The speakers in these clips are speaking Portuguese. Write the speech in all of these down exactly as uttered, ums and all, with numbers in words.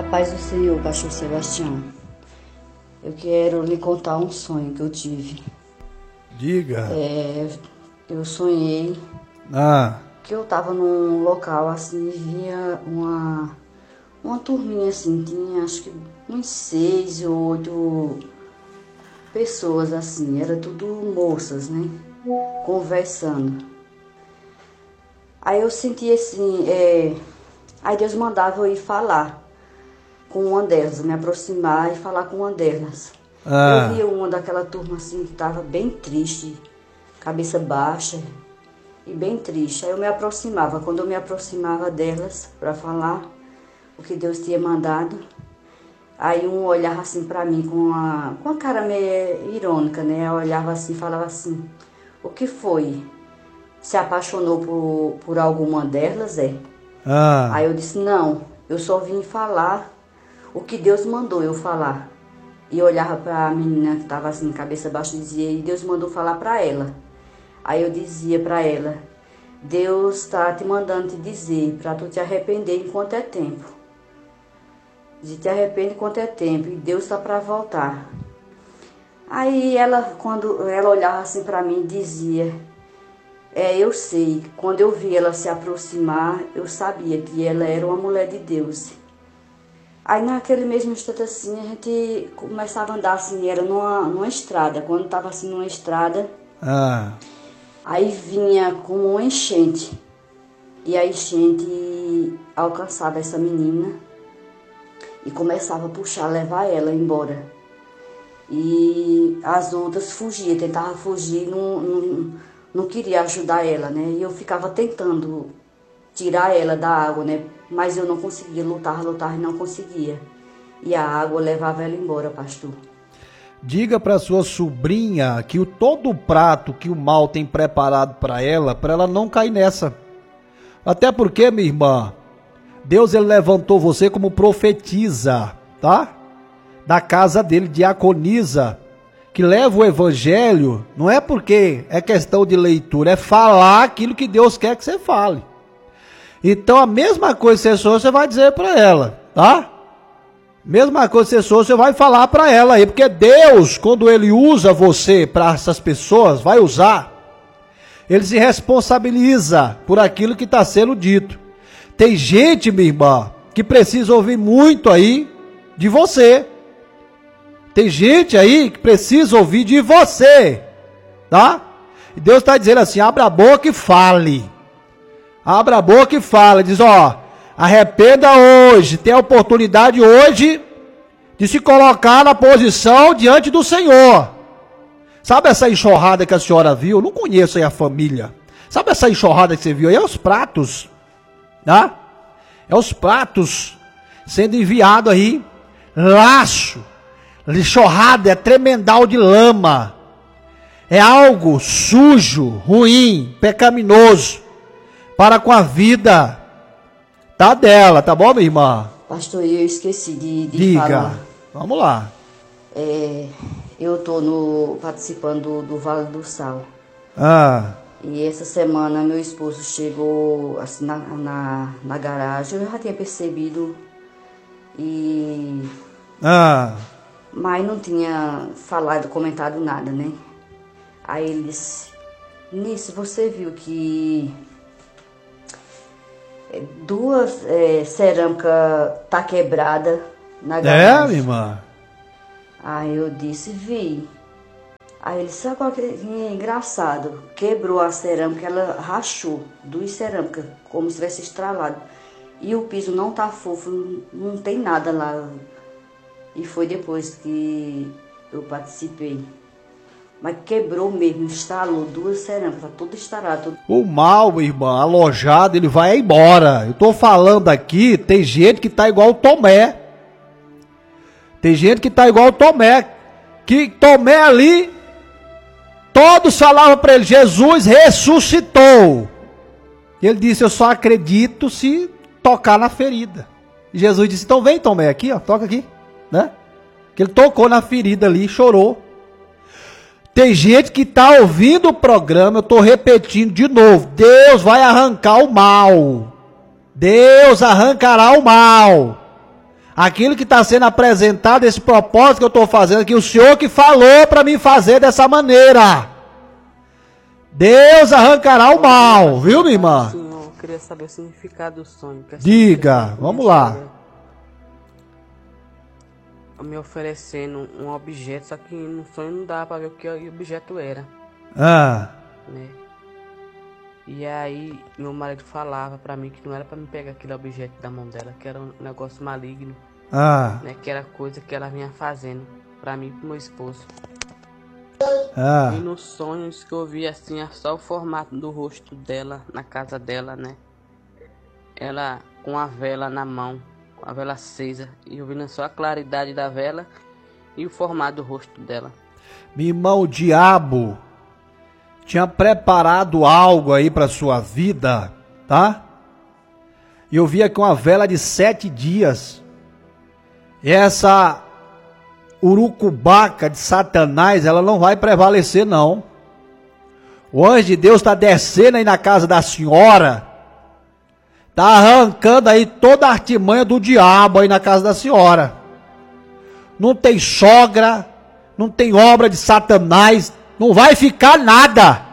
A paz do Senhor, pastor Sebastião. Eu quero lhe contar um sonho que eu tive. Diga. É, eu sonhei Ah. que eu estava num local assim, via uma, uma turminha assim, tinha acho que uns seis ou oito pessoas assim, era tudo moças, né? Conversando. Aí eu senti assim, é, aí Deus mandava eu ir falar com uma delas, me aproximar e falar com uma delas. Ah. Eu via uma daquela turma assim que estava bem triste, cabeça baixa e bem triste. Aí eu me aproximava. Quando eu me aproximava delas para falar o que Deus tinha mandado, aí um olhava assim para mim com a, com a cara meio irônica, né? Eu olhava assim e falava assim: o que foi? Se apaixonou por, por alguma delas, é? Ah. Aí eu disse: não, eu só vim falar o que Deus mandou eu falar. E eu olhava para a menina que estava assim, cabeça baixa, e dizia: e Deus mandou falar para ela. Aí eu dizia para ela: Deus está te mandando te dizer para tu te arrepender enquanto é tempo. De te arrepender enquanto é tempo, e Deus está para voltar. Aí ela, quando ela olhava assim para mim, dizia: é, eu sei, quando eu vi ela se aproximar, eu sabia que ela era uma mulher de Deus. Aí naquele mesmo instante assim, a gente começava a andar assim, era numa, numa estrada. Quando estava assim numa estrada, Ah. aí vinha como uma enchente. E a enchente alcançava essa menina e começava a puxar, levar ela embora. E as outras fugiam, tentavam fugir, não, não, não queria ajudar ela, né? E eu ficava tentando tirar ela da água, né? Mas eu não conseguia, lutar, lutar e não conseguia. E a água levava ela embora, pastor. Diga para sua sobrinha que o todo o prato que o mal tem preparado para ela, para ela não cair nessa. Até porque, minha irmã, Deus ele levantou você como profetisa, tá? Da casa dele, diaconisa, que leva o evangelho, não é porque é questão de leitura, é falar aquilo que Deus quer que você fale. Então a mesma coisa que você sou, você vai dizer para ela, tá? Mesma coisa que você sou, você vai falar para ela aí, porque Deus, quando ele usa você para essas pessoas, vai usar, ele se responsabiliza por aquilo que está sendo dito. Tem gente, minha irmã, que precisa ouvir muito aí de você. Tem gente aí que precisa ouvir de você, tá? E Deus está dizendo assim: abra a boca e fale. Abra a boca e fala, diz: ó, arrependa hoje, tem a oportunidade hoje de se colocar na posição diante do Senhor. Sabe essa enxurrada que a senhora viu? Eu não conheço aí a família. Sabe essa enxurrada que você viu aí? É os pratos, tá? É os pratos sendo enviado aí, laço, enxurrada, é tremendal de lama. É algo sujo, ruim, pecaminoso para com a vida tá dela, tá bom, minha irmã? Pastor, eu esqueci de, de Diga. falar. Vamos lá. É, eu estou no, participando do, do Vale do Sal. Ah. E essa semana meu esposo chegou assim na, na, na garagem. Eu já tinha percebido, e Ah. mas não tinha falado, comentado nada, né? Aí ele disse: nisso você viu que duas é, cerâmica tá quebrada na garagem. É, minha irmã? Aí eu disse: vi. Aí ele disse: agora que é engraçado, quebrou a cerâmica, ela rachou, duas cerâmicas, como se tivesse estralado. E o piso não tá fofo, não tem nada lá. E foi depois que eu participei. Mas quebrou mesmo, instalou duas cerâmicas, tá tudo estourado. Tudo... O mal, minha irmã, alojado, ele vai embora. Eu tô falando aqui, tem gente que tá igual o Tomé. Tem gente que tá igual o Tomé. Que Tomé ali, todos falavam para ele: Jesus ressuscitou. Ele disse: eu só acredito se tocar na ferida. E Jesus disse: então vem, Tomé, aqui, ó, toca aqui, né? Que ele tocou na ferida ali e chorou. Tem gente que está ouvindo o programa, eu estou repetindo de novo: Deus vai arrancar o mal. Deus arrancará o mal. Aquilo que está sendo apresentado, esse propósito que eu estou fazendo aqui, o Senhor que falou para mim fazer dessa maneira. Deus arrancará o mal, viu, minha irmã? Senhor, eu queria saber o significado do sonho. Diga, vamos lá. Me oferecendo um objeto, só que no sonho não dava para ver o que o objeto era. Ah. Né? E aí meu marido falava para mim que não era para me pegar aquele objeto da mão dela, que era um negócio maligno. Ah. Né? Que era coisa que ela vinha fazendo para mim e pro meu esposo. Ah. E nos sonhos que eu vi assim, só o formato do rosto dela na casa dela, né? Ela com a vela na mão, com a vela acesa, e eu vendo só a claridade da vela e o formato do rosto dela. Meu irmão, o diabo tinha preparado algo aí para sua vida, tá? E eu vi aqui uma vela de sete dias. E essa urucubaca de Satanás, ela não vai prevalecer, não. O anjo de Deus está descendo aí na casa da senhora, está arrancando aí toda a artimanha do diabo aí na casa da senhora. Não tem sogra, não tem obra de Satanás, não vai ficar nada.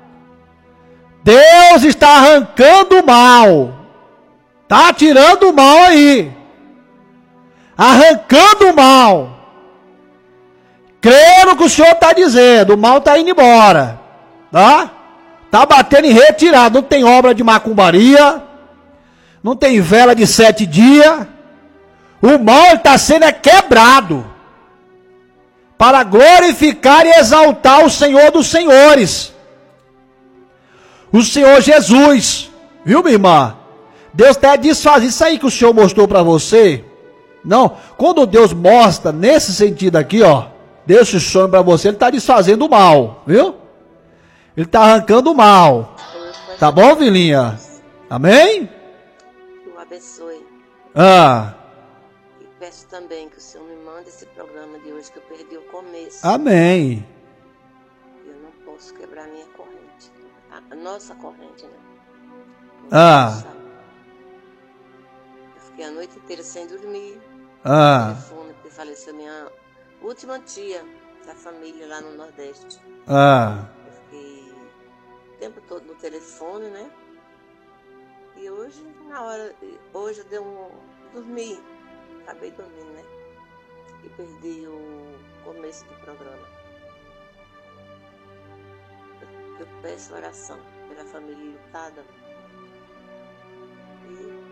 Deus está arrancando o mal, está tirando o mal aí, arrancando o mal. Creio no que o Senhor está dizendo, o mal está indo embora, tá? Está batendo em retirada, não tem obra de macumbaria, não tem vela de sete dias, o mal está sendo quebrado, para glorificar e exaltar o Senhor dos Senhores, o Senhor Jesus, viu, minha irmã? Deus está desfazendo isso aí que o Senhor mostrou para você. Não, quando Deus mostra nesse sentido aqui, ó, Deus se sonha para você, Ele está desfazendo o mal, viu? Ele está arrancando o mal. Tá bom, filhinha? Amém? Que o abençoe. Ah. E peço também que o Senhor me mande esse programa de hoje, que eu perdi o começo. Amém. Eu não posso quebrar a minha corrente. A, a nossa corrente, né? Ah. Eu fiquei a noite inteira sem dormir. Ah. No telefone, porque faleceu minha última tia da família lá no Nordeste. Ah. Eu fiquei o tempo todo no telefone, né? E hoje, na hora, hoje eu dei um, dormi, acabei dormindo, né? E perdi o começo do programa. Eu, eu peço oração pela família lutada. E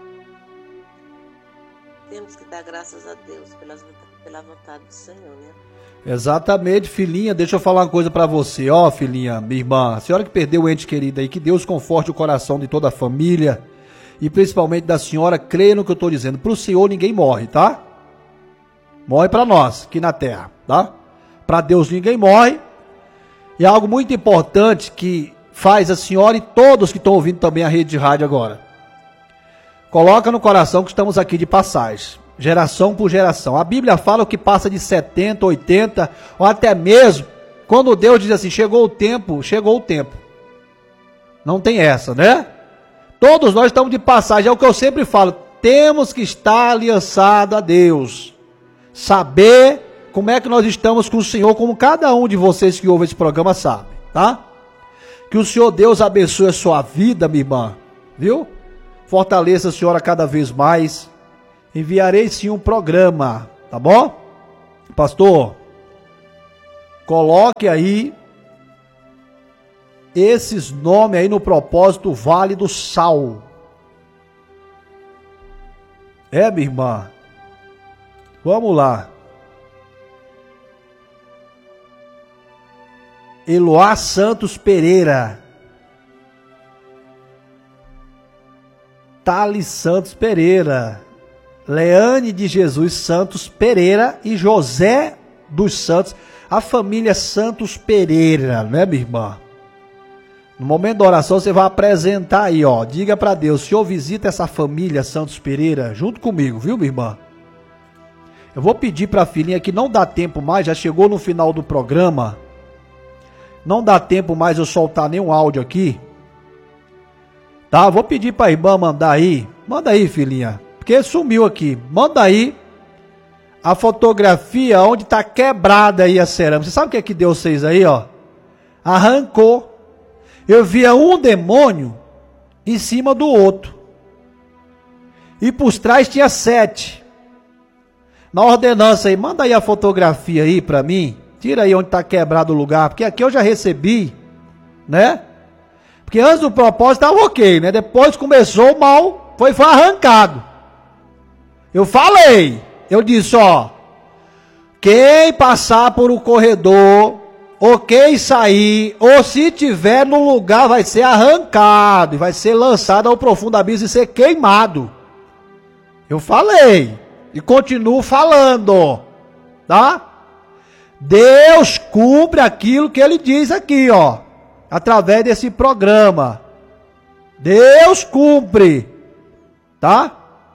temos que dar graças a Deus pelas, pela vontade do Senhor, né? Exatamente, filhinha. Deixa eu falar uma coisa pra você, ó, filhinha, minha irmã, a senhora que perdeu o ente querido aí, que Deus conforte o coração de toda a família e principalmente da senhora. Creia no que eu tô dizendo. Pro Senhor ninguém morre, tá? Morre pra nós aqui na terra, tá? Pra Deus ninguém morre. E algo muito importante que faz a senhora e todos que estão ouvindo também a rede de rádio agora. Coloca no coração que estamos aqui de passagem, geração por geração. A Bíblia fala o que passa de setenta, oitenta, ou até mesmo, quando Deus diz assim, chegou o tempo, chegou o tempo. Não tem essa, né? Todos nós estamos de passagem, é o que eu sempre falo, temos que estar aliançado a Deus. Saber como é que nós estamos com o Senhor, como cada um de vocês que ouve esse programa sabe, tá? Que o Senhor Deus abençoe a sua vida, minha irmã, viu? Fortaleça a senhora cada vez mais. Enviarei sim um programa, tá bom? Pastor, coloque aí esses nomes aí no propósito Vale do Sal. É, minha irmã? Vamos lá. Eloá Santos Pereira. Thales Santos Pereira, Leane de Jesus Santos Pereira e José dos Santos, a família Santos Pereira, né, minha irmã? No momento da oração você vai apresentar aí, ó, diga para Deus, Senhor, visita essa família Santos Pereira junto comigo, viu, minha irmã? Eu vou pedir para a filhinha que não dá tempo mais, já chegou no final do programa, não dá tempo mais eu soltar nenhum áudio aqui. Tá, vou pedir para a irmã mandar aí, manda aí, filhinha, porque sumiu aqui. Manda aí a fotografia onde está quebrada aí a cerâmica. Você sabe o que é que Deus fez aí, ó? Arrancou. Eu via um demônio em cima do outro. E por trás tinha sete. Na ordenança aí, manda aí a fotografia aí para mim. Tira aí onde está quebrado o lugar, porque aqui eu já recebi, né? Porque antes do propósito estava ok, né? Depois começou o mal, foi, foi arrancado. Eu falei, eu disse, ó, quem passar por o corredor, ou quem sair, ou se tiver no lugar, vai ser arrancado, e vai ser lançado ao profundo abismo e ser queimado. Eu falei, e continuo falando, tá? Deus cumpre aquilo que ele diz aqui, ó, através desse programa. Deus cumpre, tá?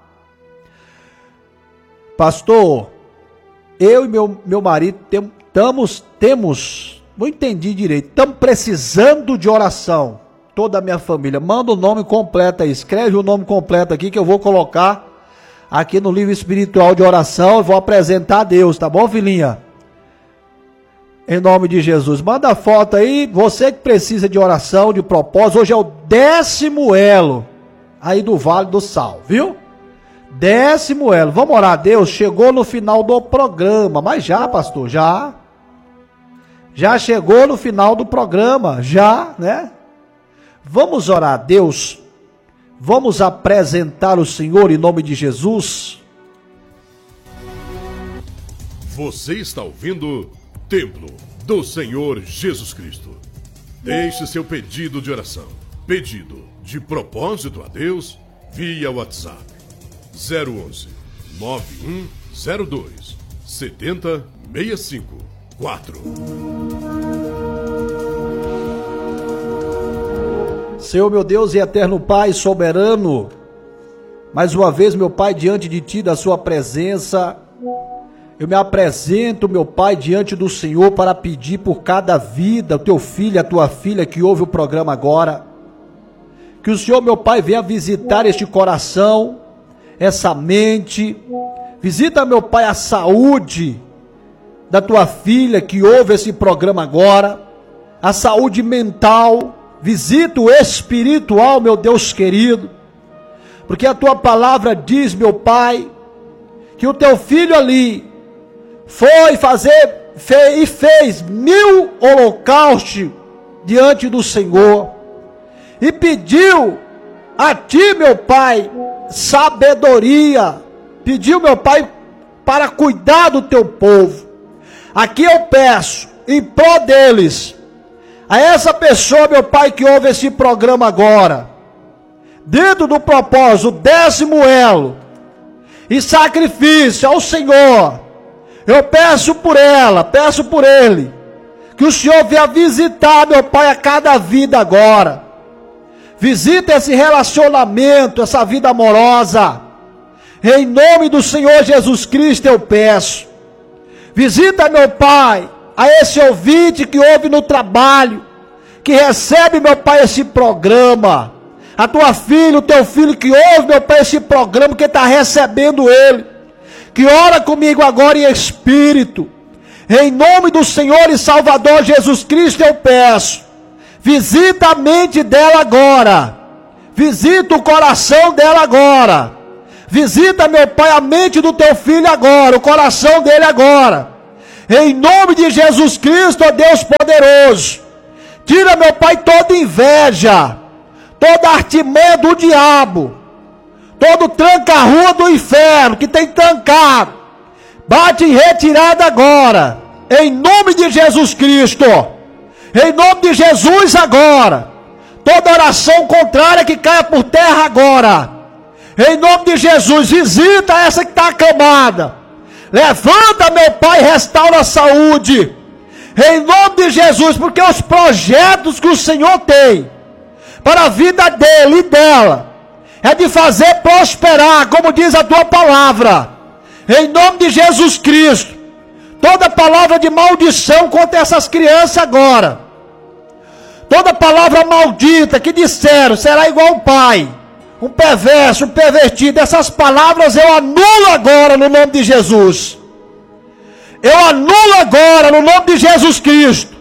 Pastor, eu e meu, meu marido tem, tamos, temos, não entendi direito, estamos precisando de oração. Toda a minha família, manda o nome completo aí, escreve o nome completo aqui que eu vou colocar aqui no livro espiritual de oração e vou apresentar a Deus, tá bom, filhinha? Em nome de Jesus, manda a foto aí, você que precisa de oração, de propósito, hoje é o décimo elo aí do Vale do Sal, viu? Décimo elo, vamos orar a Deus, chegou no final do programa, mas já, pastor, já, já chegou no final do programa, já, né? Vamos orar a Deus, vamos apresentar o Senhor em nome de Jesus. Você está ouvindo Templo do Senhor Jesus Cristo. Deixe seu pedido de oração, pedido de propósito a Deus via WhatsApp zero onze, nove um zero dois, sete zero seis cinco quatro. Senhor meu Deus e eterno Pai soberano, mais uma vez, meu Pai, diante de Ti, da Sua presença, eu me apresento, meu Pai, diante do Senhor para pedir por cada vida, o Teu filho, a Tua filha que ouve o programa agora, que o Senhor, meu Pai, venha visitar este coração, essa mente, visita, meu Pai, a saúde da Tua filha que ouve esse programa agora, a saúde mental, visita o espiritual, meu Deus querido, porque a Tua palavra diz, meu Pai, que o Teu filho ali foi fazer fe, e fez mil holocaustos diante do Senhor e pediu a Ti, meu Pai, sabedoria, pediu, meu Pai, para cuidar do Teu povo. Aqui eu peço, em prol deles, a essa pessoa, meu Pai, que ouve esse programa agora, dentro do propósito, décimo elo, e sacrifício ao Senhor, eu peço por ela, peço por ele, que o Senhor venha visitar, meu Pai, a cada vida agora, visita esse relacionamento, essa vida amorosa, em nome do Senhor Jesus Cristo eu peço, visita, meu Pai, a esse ouvinte que ouve no trabalho, que recebe, meu Pai, esse programa, a tua filha, o teu filho que ouve, meu Pai, esse programa, que está recebendo ele, que ora comigo agora em espírito, em nome do Senhor e Salvador Jesus Cristo eu peço, visita a mente dela agora, visita o coração dela agora, visita, meu Pai, a mente do teu filho agora, o coração dele agora, em nome de Jesus Cristo, ó Deus poderoso, tira, meu Pai, toda inveja, toda artimanha do diabo, todo tranca-rua do inferno que tem trancado, bate em retirada agora, em nome de Jesus Cristo, em nome de Jesus agora, toda oração contrária que caia por terra agora, em nome de Jesus, visita essa que está acamada, levanta, meu Pai, restaura a saúde, em nome de Jesus, porque os projetos que o Senhor tem para a vida dele e dela é de fazer prosperar, como diz a tua palavra, em nome de Jesus Cristo. Toda palavra de maldição contra essas crianças agora, toda palavra maldita que disseram, será igual o pai, um perverso, um pervertido. Essas palavras eu anulo agora no nome de Jesus. Eu anulo agora no nome de Jesus Cristo.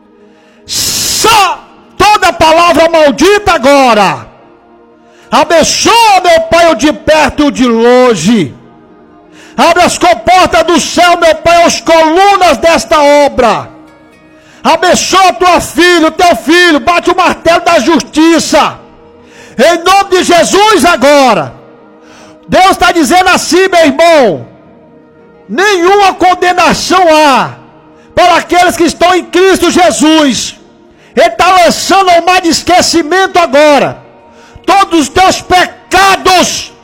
Só toda palavra maldita agora. Abençoa, meu Pai, o de perto e o de longe. Abre as comportas do céu, meu Pai, as colunas desta obra. Abençoa tua filha, o teu filho. Bate o martelo da justiça. Em nome de Jesus agora. Deus está dizendo assim, meu irmão. Nenhuma condenação há para aqueles que estão em Cristo Jesus. Ele está lançando ao mar de esquecimento agora todos os teus pecados.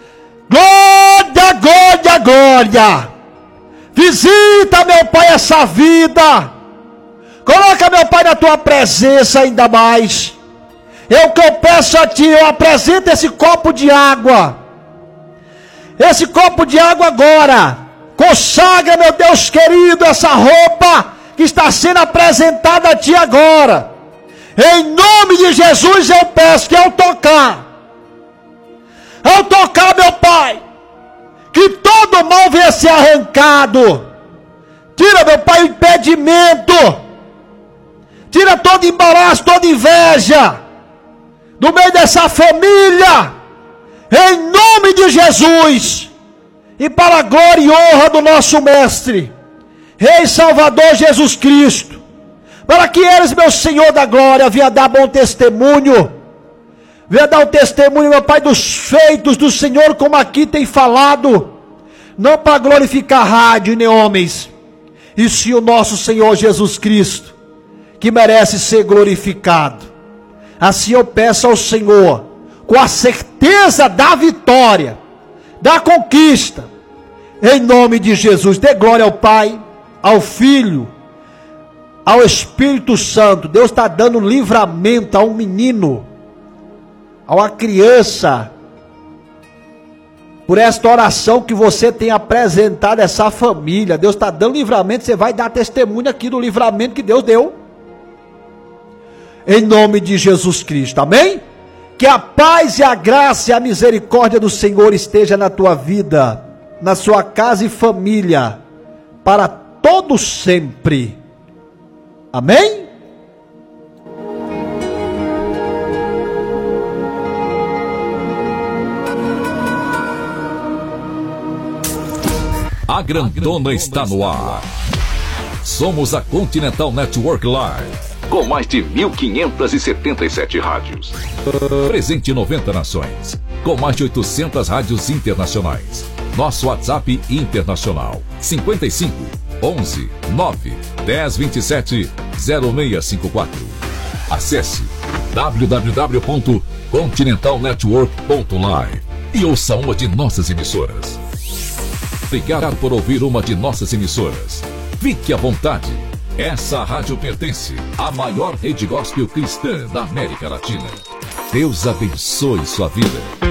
Glória, glória, glória. Visita, meu Pai, essa vida. Coloca, meu Pai, na tua presença ainda mais. Eu que eu peço a ti, eu apresento esse copo de água. Esse copo de água agora. Consagra, meu Deus querido, essa roupa que está sendo apresentada a ti agora. Em nome de Jesus eu peço que ao tocar, ao tocar, meu Pai, que todo mal venha ser arrancado. Tira, meu Pai, o impedimento. Tira todo embaraço, toda inveja do meio dessa família. Em nome de Jesus. E para a glória e honra do nosso Mestre, Rei Salvador Jesus Cristo, para que eles, meu Senhor da glória, venha dar bom testemunho, venha dar o testemunho, meu Pai, dos feitos do Senhor, como aqui tem falado, não para glorificar rádio nem homens, e sim o nosso Senhor Jesus Cristo, que merece ser glorificado. Assim eu peço ao Senhor, com a certeza da vitória, da conquista, em nome de Jesus. Dê glória ao Pai, ao Filho, ao Espírito Santo. Deus está dando livramento a um menino, a uma criança, por esta oração que você tem apresentado a essa família. Deus está dando livramento. Você vai dar testemunho aqui do livramento que Deus deu, em nome de Jesus Cristo, amém? Que a paz e a graça e a misericórdia do Senhor esteja na tua vida, na sua casa e família, para todo sempre. Amém? A grandona está no ar. Somos a Continental Network Live, com mais de mil quinhentas e setenta e sete rádios. Presente em noventa nações, com mais de oitocentas rádios internacionais. Nosso WhatsApp internacional, cinquenta e cinco, onze, nove, dez, vinte e sete, zero seis cinco quatro. Acesse w w w ponto continental network ponto live e ouça uma de nossas emissoras. Obrigado por ouvir uma de nossas emissoras. Fique à vontade. Essa rádio pertence à maior rede gospel cristã da América Latina. Deus abençoe sua vida.